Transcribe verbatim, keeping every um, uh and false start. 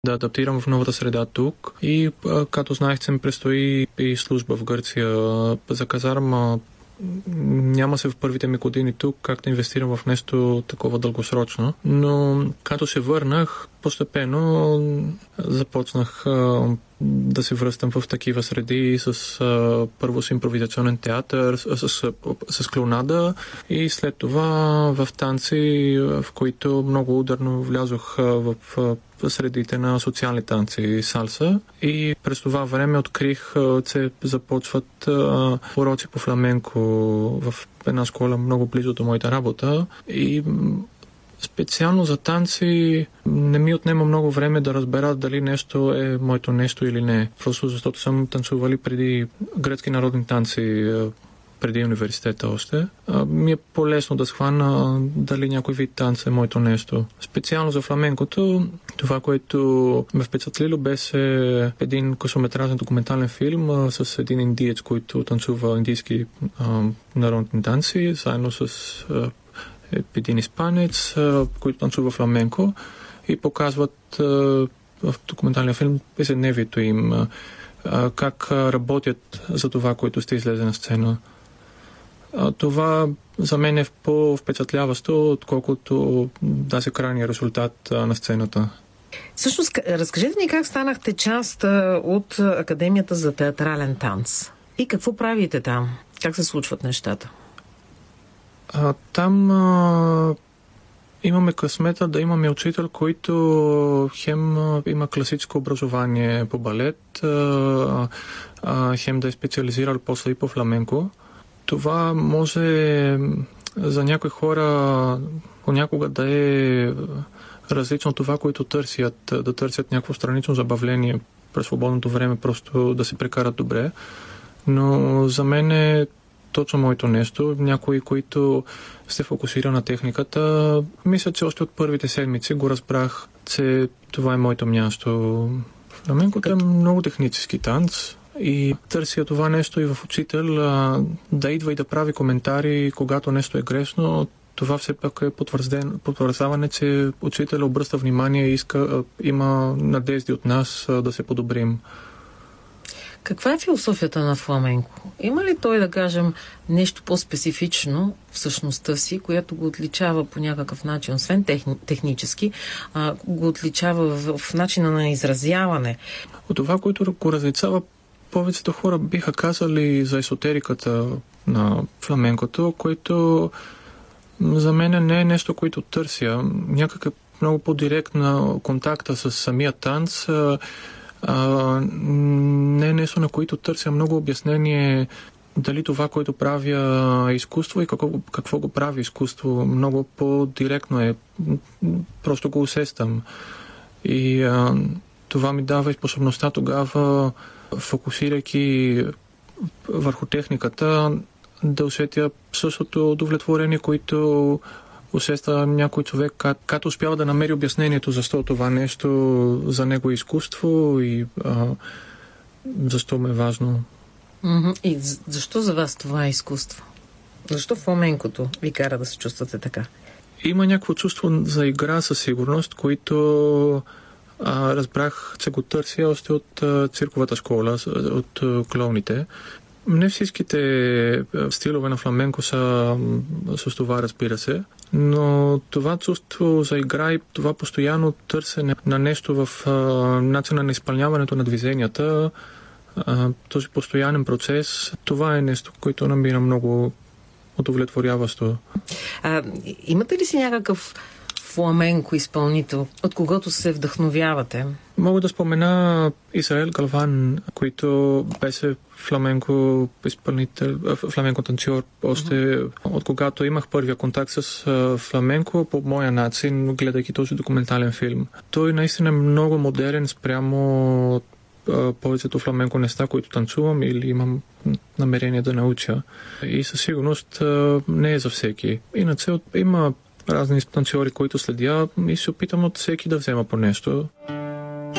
да адаптирам в новата среда тук. И като знаех, че ми предстои и служба в Гърция за казарма, няма се в първите ми години тук как да инвестирам в нещо такова дългосрочно. Но като се върнах, постепенно започнах а, да се връщам в такива среди с а, първо с импровизационен театър, с, с, с клоунада и след това в танци, в които много ударно влязох а, в а, средите на социални танци и салса. И през това време открих, че започват а, уроци по фламенко в една школа много близо до моята работа. И специално за танци не ми отнема много време да разбера дали нещо е моето нещо или не. Просто защото съм танцували преди гръцки народни танци преди университета още. Ми е по-лесно да схвана дали някой вид танц е моето нещо. Специално за фламенкото, това, което ме впечатлило, беше един късометражен документален филм а, с един индиец, който танцува индийски а, народни танци, заедно с а, един испанец, а, който танцува фламенко и показват а, в документалния филм ежедневието им, а, как работят за това, което ще излезе на сцена. Това за мен е по-впечатляващо, отколкото да се крайния резултат на сцената. Всъщност, разкажете ни как станахте част от Академията за театрален танц. И какво правите там? Как се случват нещата? А, там а, имаме късмета да имаме учител, който хем а, има класическо образование по балет, а, а, хем да е специализирал после и по фламенко. Това може за някои хора понякога да е различно това, което търсят, да търсят някакво странично забавление през свободното време, просто да се прекарат добре. Но за мен е точно моето нещо. Някои, които се фокусира на техниката, мисля, че още от първите седмици го разбрах, че това е моето място. Фламенкото е много технически танц. И търся това нещо и в учител, а, да идва и да прави коментари, когато нещо е грешно. Това все пак е потвърждаване, че учител обръща внимание и иска, а, има надежди от нас а, да се подобрим. Каква е философията на фламенко? Има ли той, да кажем, нещо по-специфично в същността си, което го отличава по някакъв начин, освен техни, технически, а, го отличава в, в начина на изразяване? От това, което го различава, повечето хора биха казали за есотериката на фламенкото, което за мен не е нещо, което търся. Някакъв много по-директна контакта с самия танц. А, а, не е нещо, на което търся много обяснение дали това, което правя е изкуство и какво, какво го прави изкуство. Много по-директно е. Просто го усещам. И а, това ми дава и способността тогава, фокусирайки върху техниката, да усетя същото удовлетворение, което усеща някой човек, като успява да намери обяснението защо това нещо за него е изкуство и а, защо му е важно. Mm-hmm. И защо за вас това е изкуство? Защо фламенкото ви кара да се чувствате така? Има някакво чувство за игра със сигурност, което А, разбрах, че го търся още от а, цирковата школа, от а, клоуните. Не всичките стилове на фламенко са с това, разбира се, но това чувство за игра и това постоянно търсене на нещо в а, начина на изпълняването на движенията, а, този постоянен процес, това е нещо, което намирам много удовлетворяващо. А, имате ли си някакъв фламенко изпълнител, от когото се вдъхновявате? Мога да спомена Исраел Галван, който беше фламенко изпълнител, фламенко танцор, още uh-huh. от когато имах първия контакт с фламенко по моя начин, гледайки този документален филм. Той наистина е много модерен спрямо повечето фламенко неща, които танцувам или имам намерение да науча. И със сигурност не е за всеки. Иначе има разни танцори, които следя и се опитам от всеки да взема по нещо.